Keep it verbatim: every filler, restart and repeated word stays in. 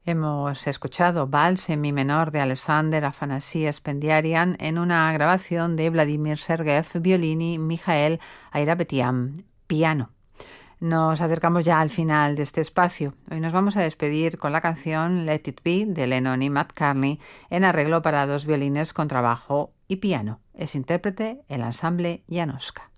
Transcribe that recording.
Hemos escuchado Vals en mi menor de Alexander Afanasí Spendiarian en una grabación de Vladimir Sergeev, violín, Mijael Airapetian, piano. Nos acercamos ya al final de este espacio. Hoy nos vamos a despedir con la canción Let It Be de Lennon y McCartney en arreglo para dos violines, contrabajo y piano. Es intérprete el ensamble Janoska.